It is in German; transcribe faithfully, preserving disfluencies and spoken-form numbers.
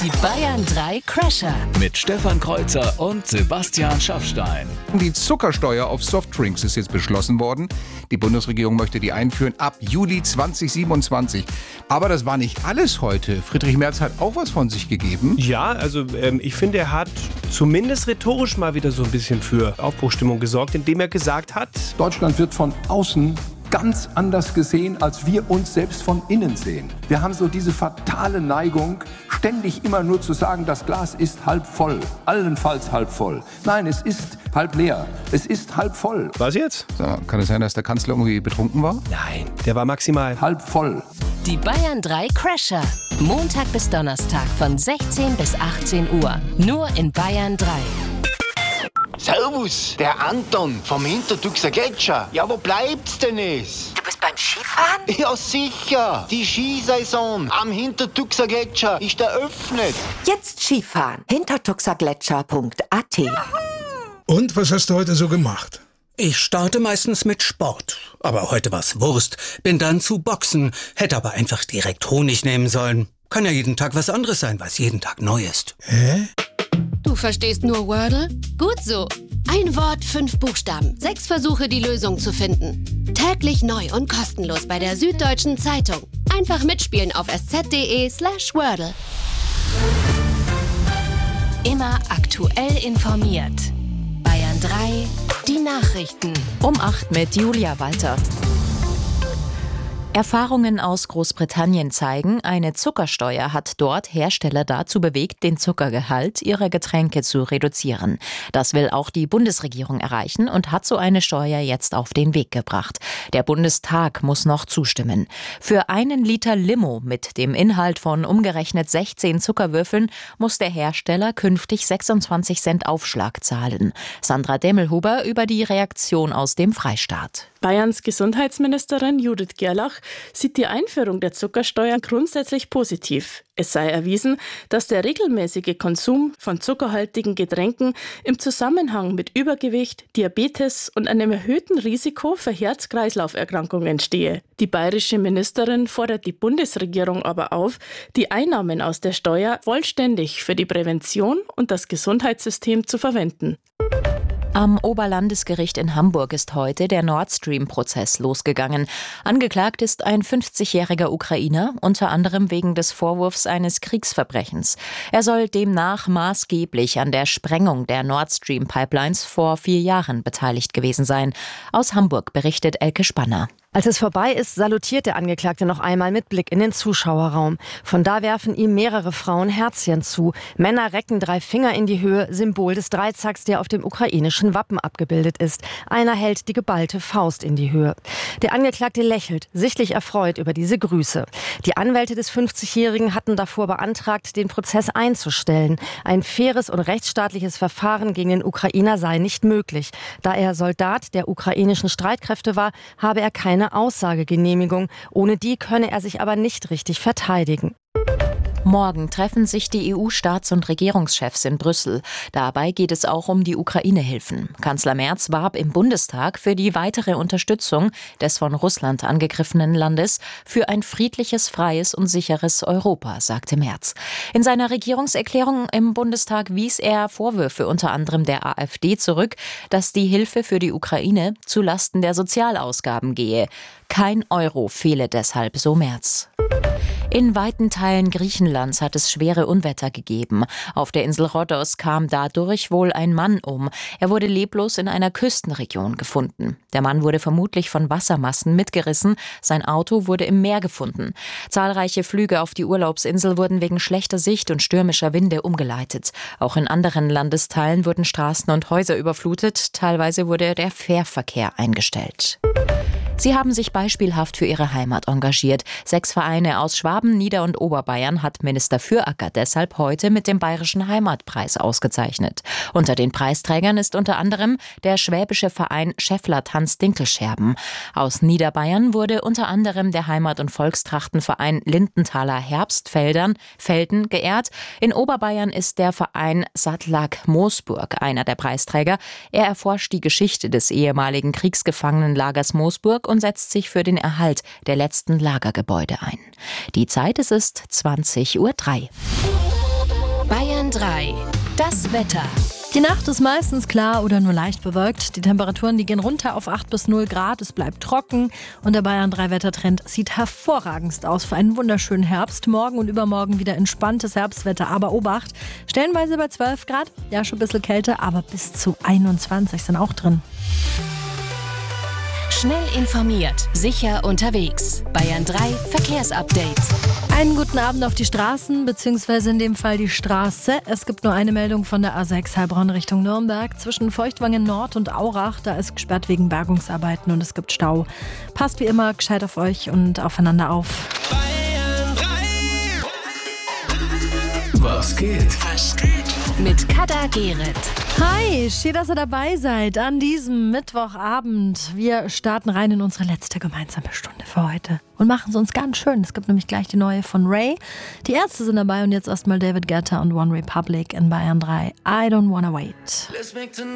Die Bayern drei Crasher. Mit Stefan Kreuzer und Sebastian Schaffstein. Die Zuckersteuer auf Softdrinks ist jetzt beschlossen worden. Die Bundesregierung möchte die einführen ab Juli zweitausendsiebenundzwanzig. Aber das war nicht alles heute. Friedrich Merz hat auch was von sich gegeben. Ja, also ähm, ich finde, er hat zumindest rhetorisch mal wieder so ein bisschen für Aufbruchstimmung gesorgt, indem er gesagt hat: Deutschland wird von außen ganz anders gesehen, als wir uns selbst von innen sehen. Wir haben so diese fatale Neigung, ständig immer nur zu sagen, das Glas ist halb voll, allenfalls halb voll. Nein, es ist halb leer, es ist halb voll. Was jetzt? So, kann es sein, dass der Kanzler irgendwie betrunken war? Nein, der war maximal Halb voll. Die Bayern drei Crasher. Montag bis Donnerstag von sechzehn bis achtzehn Uhr. Nur in Bayern drei. Servus, der Anton vom Hintertuxer Gletscher. Ja, wo bleibt's denn es? Du bist beim Skifahren? Ja, sicher. Die Skisaison am Hintertuxer Gletscher ist eröffnet. Jetzt Skifahren. hintertuxergletscher punkt a t. Und was hast du heute so gemacht? Ich starte meistens mit Sport. Aber heute war's Wurst. Bin dann zu Boxen. Hätte aber einfach direkt Honig nehmen sollen. Kann ja jeden Tag was anderes sein, weil es jeden Tag neu ist. Hä? Du verstehst nur Wordle? Gut so. Ein Wort, fünf Buchstaben. Sechs Versuche, die Lösung zu finden. Täglich neu und kostenlos bei der Süddeutschen Zeitung. Einfach mitspielen auf sz.de slash Wordle. Immer aktuell informiert. Bayern drei, die Nachrichten. Um acht mit Julia Walter. Erfahrungen aus Großbritannien zeigen, eine Zuckersteuer hat dort Hersteller dazu bewegt, den Zuckergehalt ihrer Getränke zu reduzieren. Das will auch die Bundesregierung erreichen und hat so eine Steuer jetzt auf den Weg gebracht. Der Bundestag muss noch zustimmen. Für einen Liter Limo mit dem Inhalt von umgerechnet sechzehn Zuckerwürfeln muss der Hersteller künftig sechsundzwanzig Cent Aufschlag zahlen. Sandra Demmelhuber über die Reaktion aus dem Freistaat. Bayerns Gesundheitsministerin Judith Gerlach sieht die Einführung der Zuckersteuer grundsätzlich positiv. Es sei erwiesen, dass der regelmäßige Konsum von zuckerhaltigen Getränken im Zusammenhang mit Übergewicht, Diabetes und einem erhöhten Risiko für Herz-Kreislauf-Erkrankungen stehe. Die bayerische Ministerin fordert die Bundesregierung aber auf, die Einnahmen aus der Steuer vollständig für die Prävention und das Gesundheitssystem zu verwenden. Am Oberlandesgericht in Hamburg ist heute der Nord Stream-Prozess losgegangen. Angeklagt ist ein fünfzigjähriger Ukrainer, unter anderem wegen des Vorwurfs eines Kriegsverbrechens. Er soll demnach maßgeblich an der Sprengung der Nord Stream-Pipelines vor vier Jahren beteiligt gewesen sein. Aus Hamburg berichtet Elke Spanner. Als es vorbei ist, salutiert der Angeklagte noch einmal mit Blick in den Zuschauerraum. Von da werfen ihm mehrere Frauen Herzchen zu. Männer recken drei Finger in die Höhe, Symbol des Dreizacks, der auf dem ukrainischen Wappen abgebildet ist. Einer hält die geballte Faust in die Höhe. Der Angeklagte lächelt, sichtlich erfreut über diese Grüße. Die Anwälte des fünfzigjährigen hatten davor beantragt, den Prozess einzustellen. Ein faires und rechtsstaatliches Verfahren gegen den Ukrainer sei nicht möglich. Da er Soldat der ukrainischen Streitkräfte war, habe er keine Aussagegenehmigung. Ohne die könne er sich aber nicht richtig verteidigen. Morgen treffen sich die E U-Staats- und Regierungschefs in Brüssel. Dabei geht es auch um die Ukraine-Hilfen. Kanzler Merz warb im Bundestag für die weitere Unterstützung des von Russland angegriffenen Landes für ein friedliches, freies und sicheres Europa, sagte Merz. In seiner Regierungserklärung im Bundestag wies er Vorwürfe unter anderem der AfD zurück, dass die Hilfe für die Ukraine zu Lasten der Sozialausgaben gehe. Kein Euro fehle deshalb, so Merz. In weiten Teilen Griechenlands hat es schwere Unwetter gegeben. Auf der Insel Rhodos kam dadurch wohl ein Mann um. Er wurde leblos in einer Küstenregion gefunden. Der Mann wurde vermutlich von Wassermassen mitgerissen. Sein Auto wurde im Meer gefunden. Zahlreiche Flüge auf die Urlaubsinsel wurden wegen schlechter Sicht und stürmischer Winde umgeleitet. Auch in anderen Landesteilen wurden Straßen und Häuser überflutet. Teilweise wurde der Fährverkehr eingestellt. Sie haben sich beispielhaft für ihre Heimat engagiert. Sechs Vereine aus Schwaben, Nieder- und Oberbayern hat Minister Füracker deshalb heute mit dem Bayerischen Heimatpreis ausgezeichnet. Unter den Preisträgern ist unter anderem der schwäbische Verein Scheffler Tanz Dinkelscherben. Aus Niederbayern wurde unter anderem der Heimat- und Volkstrachtenverein Lindenthaler Herbstfeldern Felden geehrt. In Oberbayern ist der Verein Sattlak Moosburg einer der Preisträger. Er erforscht die Geschichte des ehemaligen Kriegsgefangenenlagers Moosburg und setzt sich für den Erhalt der letzten Lagergebäude ein. Die Zeit, es ist zwanzig Uhr drei. Bayern drei. Das Wetter. Die Nacht ist meistens klar oder nur leicht bewölkt. Die Temperaturen, die gehen runter auf acht bis null Grad. Es bleibt trocken und der Bayern drei Wettertrend sieht hervorragend aus für einen wunderschönen Herbst. Morgen und übermorgen wieder entspanntes Herbstwetter. Aber Obacht, stellenweise bei zwölf Grad, ja schon ein bisschen Kälte, aber bis zu einundzwanzig sind auch drin. Schnell informiert, sicher unterwegs. Bayern drei Verkehrsupdate. Einen guten Abend auf die Straßen, beziehungsweise in dem Fall die Straße. Es gibt nur eine Meldung von der A sechs Heilbronn Richtung Nürnberg. Zwischen Feuchtwangen Nord und Aurach, da ist gesperrt wegen Bergungsarbeiten und es gibt Stau. Passt wie immer gescheit auf euch und aufeinander auf. Was geht? Was geht? Mit Kada Gerrit. Hi, schön, dass ihr dabei seid an diesem Mittwochabend. Wir starten rein in unsere letzte gemeinsame Stunde für heute und machen es uns ganz schön. Es gibt nämlich gleich die neue von Ray. Die Ärzte sind dabei und jetzt erstmal David Guetta und One Republic in Bayern drei. I don't wanna wait.